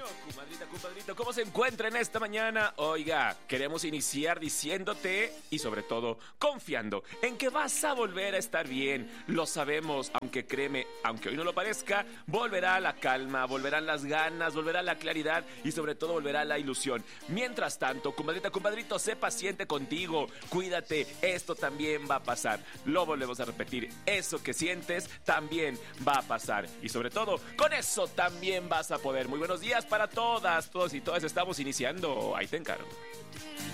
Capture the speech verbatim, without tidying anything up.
Comadrita, compadrito, ¿cómo se encuentra en esta mañana? Oiga, queremos iniciar diciéndote y sobre todo confiando en que vas a volver a estar bien. Lo sabemos, aunque créeme, aunque hoy no lo parezca, volverá la calma, volverán las ganas, volverá la claridad y sobre todo volverá la ilusión. Mientras tanto, comadrita, compadrito, sé paciente contigo, cuídate, esto también va a pasar. Lo volvemos a repetir, eso que sientes también va a pasar y sobre todo, con eso también vas a poder. Muy buenos días para todas, todos y todas, estamos iniciando. Ahí te encargo.